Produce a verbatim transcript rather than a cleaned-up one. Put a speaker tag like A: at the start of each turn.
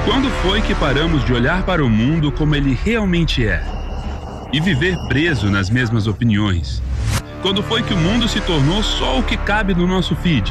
A: Quando foi que paramos de olhar para o mundo como ele realmente é? E viver preso nas mesmas opiniões? Quando foi que o mundo se tornou só o que cabe no nosso feed?